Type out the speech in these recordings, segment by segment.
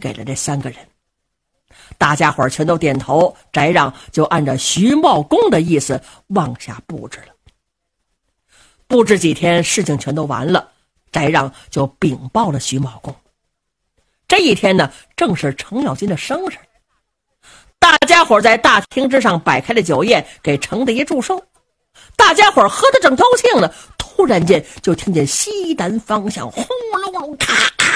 给了这3个人。大家伙全都点头，翟让就按照徐茂公的意思往下布置了。布置几天，事情全都完了，翟让就禀报了徐茂公。这一天呢，正是程咬金的生日，大家伙在大厅之上摆开了酒宴，给程大爷祝寿。大家伙喝得正高兴呢，突然间就听见西南方向轰隆隆咔咔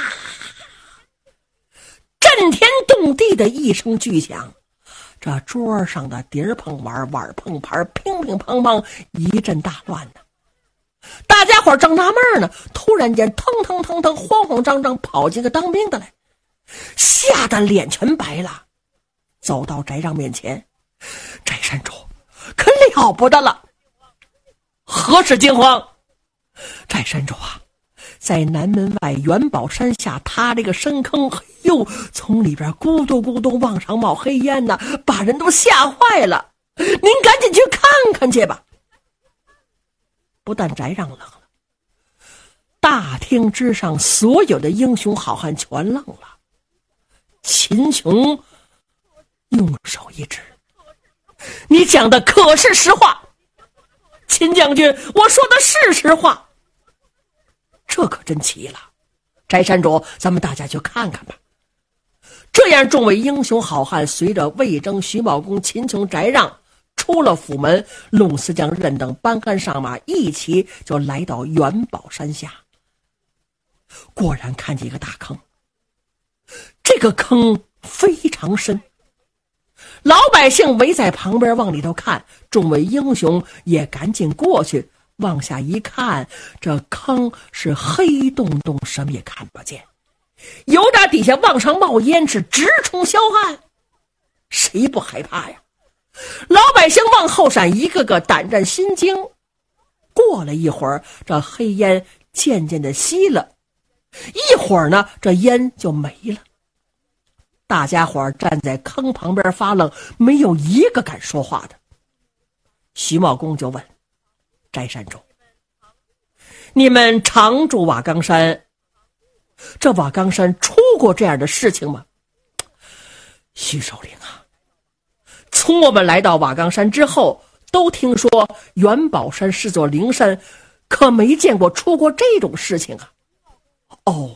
震天动地的一声巨响，这桌上的碟儿碰碗，碗碰盘，乒乒乓乓一阵大乱呢。大家伙正纳闷呢，突然间腾腾腾腾慌慌张张跑进个当兵的来，吓得脸全白了，走到翟让面前：“翟山主，可了不得了！”“何事惊慌？”“翟山主啊，在南门外元宝山下塌了一个深坑，哟，从里边咕嘟咕嘟往上冒黑烟呢，把人都吓坏了。您赶紧去看看去吧。”不但翟让愣了，大厅之上所有的英雄好汉全愣了。秦琼用手一指：“你讲的可是实话？”“秦将军，我说的是实话。”“这可真奇了，翟山主，咱们大家去看看吧。”这样众位英雄好汉随着魏征、徐茂公、秦琼、翟让出了府门，龙思将、任等搬鞍上马，一起就来到元宝山下。果然看见一个大坑，这个坑非常深，老百姓围在旁边往里头看，众位英雄也赶紧过去往下一看，这坑是黑洞洞，什么也看不见，由打底下往上冒烟，是直冲霄汉。谁不害怕呀？老百姓往后闪，一个个胆战心惊。过了一会儿，这黑烟渐渐的熄了，一会儿呢，这烟就没了。大家伙站在坑旁边发愣，没有一个敢说话的。徐茂公就问：“翟山主，你们常驻瓦岗山，这瓦岗山出过这样的事情吗？”“徐首领啊，从我们来到瓦岗山之后，都听说元宝山是座灵山，可没见过出过这种事情啊。”“哦。”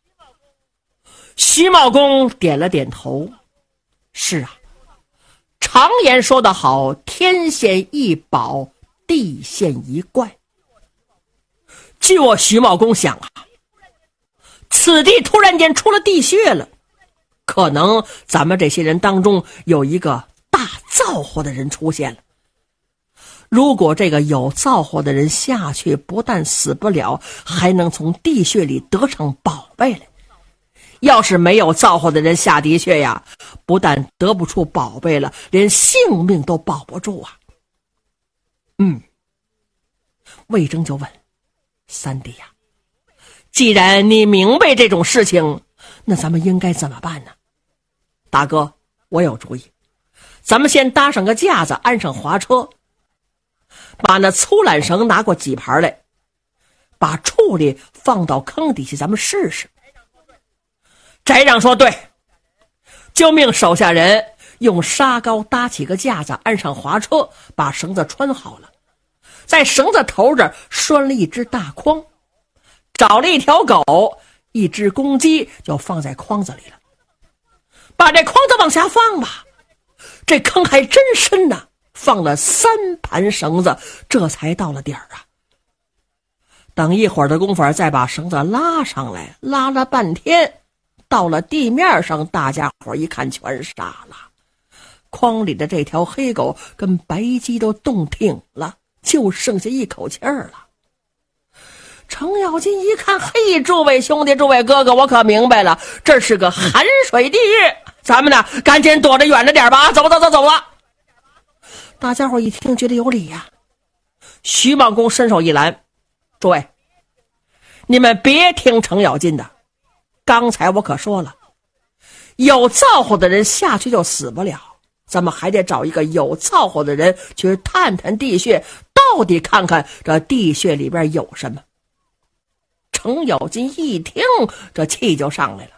徐茂公点了点头：“是啊，常言说得好，天现一宝，地现一怪。据我徐茂公想啊，此地突然间出了地穴了，可能咱们这些人当中有一个大造化的人出现了。如果这个有造化的人下去，不但死不了，还能从地穴里得上宝贝来。要是没有造化的人下地穴呀，不但得不出宝贝了，连性命都保不住啊。”“魏征就问：“三弟呀，既然你明白这种事情，那咱们应该怎么办呢？”“大哥，我有主意，咱们先搭上个架子，安上滑车，把那粗缆绳拿过几盘来，把处理放到坑底下，咱们试试。”翟让说：“对。”就命手下人用沙膏搭起个架子，安上滑车，把绳子穿好了，在绳子头这儿拴了一只大筐，找了一条狗，一只公鸡，就放在筐子里了。把这筐子往下放吧，这坑还真深呐，放了3盘绳子，这才到了点儿啊。等一会儿的功夫，再把绳子拉上来，拉了半天，到了地面上，大家伙一看全傻了。筐里的这条黑狗跟白鸡都冻挺了，就剩下一口气儿了。程咬金一看，嘿，诸位兄弟，诸位哥哥，我可明白了，这是个寒水地狱，咱们呢赶紧躲着远着点吧，走吧，走吧。大家伙一听觉得有理呀。徐茂公伸手一拦：“诸位，你们别听程咬金的，刚才我可说了，有造化的人下去就死不了，咱们还得找一个有造化的人去探探地穴，到底看看这地穴里边有什么。”程咬金一听，这气就上来了：“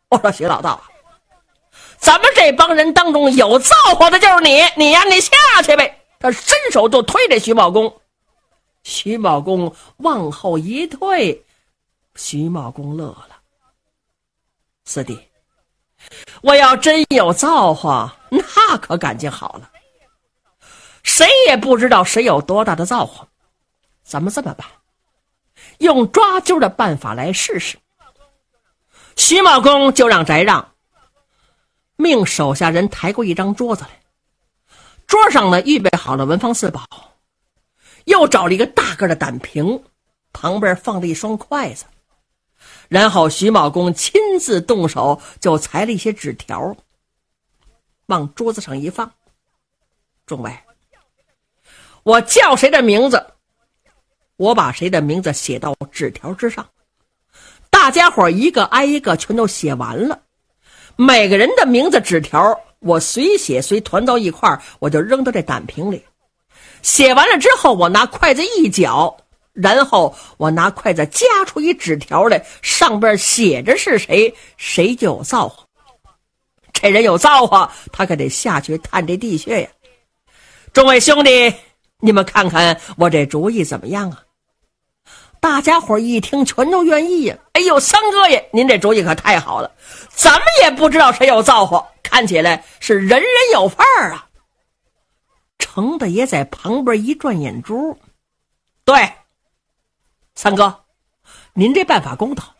我说徐老道啊，咱们这帮人当中有造化的就是你呀，你下去呗。他伸手就推这徐茂公，徐茂公往后一退，徐茂公乐了。四弟，我要真有造化，那可感情好了。谁也不知道谁有多大的造化，咱们这么办，用抓阄的办法来试试。徐茂公就让翟让，命手下人抬过一张桌子来，桌上呢预备好了文房四宝，又找了一个大个的胆瓶，旁边放了一双筷子，然后徐茂公亲自动手就裁了一些纸条，往桌子上一放。众位，我叫谁的名字，我把谁的名字写到纸条之上，大家伙一个挨一个全都写完了，每个人的名字纸条我随写随团到一块儿，我就扔到这胆瓶里。写完了之后，我拿筷子一搅，然后我拿筷子夹出一纸条来，上边写着是谁，谁就有造化。这人有造化，他可得下去探这地穴呀。众位兄弟，你们看看我这主意怎么样啊？大家伙一听全都愿意呀。哎呦，三哥爷，您这主意可太好了，咱们也不知道谁有造化，看起来是人人有份儿啊。程大爷在旁边一转眼珠，对，三哥，您这办法公道，